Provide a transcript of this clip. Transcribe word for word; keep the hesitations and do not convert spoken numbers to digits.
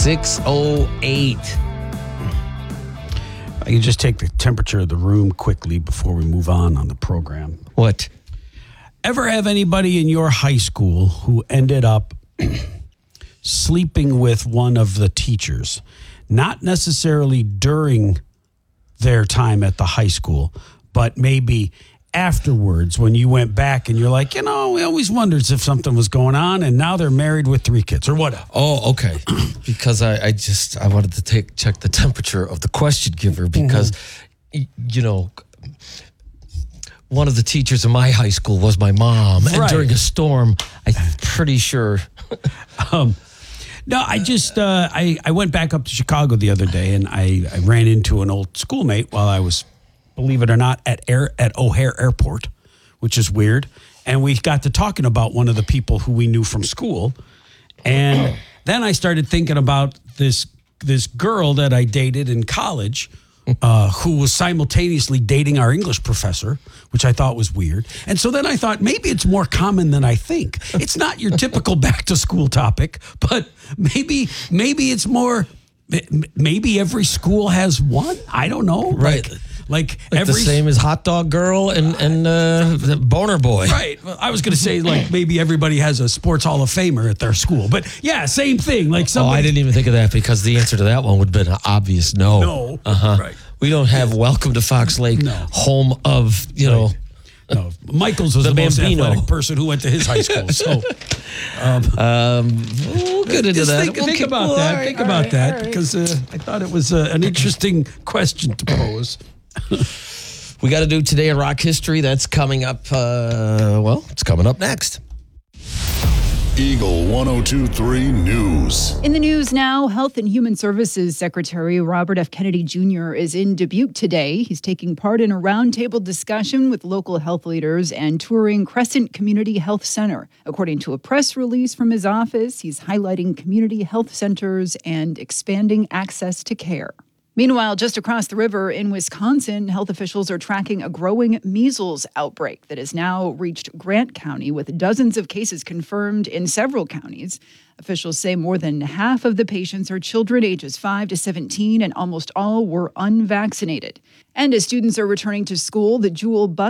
six oh eight. I can just take the temperature of the room quickly before we move on on the program. What? Ever have anybody in your high school who ended up sleeping with one of the teachers? Not necessarily during their time at the high school, but maybe afterwards when you went back and you're like, you know, we always wondered if something was going on, and now they're married with three kids or whatever. Oh, okay. Because I, I just, I wanted to take check the temperature of the question giver because, mm-hmm. you know, one of the teachers in my high school was my mom. And right. during a storm, I'm pretty sure. um, no, I just, uh, I, I went back up to Chicago the other day and I, I ran into an old schoolmate while I was, believe it or not, at Air at O'Hare Airport, which is weird. And we got to talking about one of the people who we knew from school. And then I started thinking about this this girl that I dated in college uh, who was simultaneously dating our English professor, which I thought was weird. And so then I thought maybe it's more common than I think. It's not your typical back to school topic, but maybe maybe it's more, maybe every school has one. I don't know. Right. Like, Like, like every, the same as Hot Dog Girl and, and uh, the Boner Boy. Right. Well, I was going to say, like, maybe everybody has a sports Hall of Famer at their school. But, yeah, same thing. Like somebody, oh, I didn't even think of that because the answer to that one would have been an obvious no. No. Uh-huh. Right. We don't have Welcome to Fox Lake, no. home of, you right. know. No, Michaels was the, the most athletic person who went to his high school. So, um, um, we'll get into that. Think, we'll think keep, about well, that. Right, think about right, that right. because uh, I thought it was uh, an interesting question to pose. We got to do Today in Rock History. That's coming up. Uh, well, it's coming up next. Eagle one oh two three News. In the news now, Health and Human Services Secretary Robert F. Kennedy Junior is in Dubuque today. He's taking part in a roundtable discussion with local health leaders and touring Crescent Community Health Center. According to a press release from his office, he's highlighting community health centers and expanding access to care. Meanwhile, just across the river in Wisconsin, health officials are tracking a growing measles outbreak that has now reached Grant County with dozens of cases confirmed in several counties. Officials say more than half of the patients are children ages five to seventeen, and almost all were unvaccinated. And as students are returning to school, the Jewel bus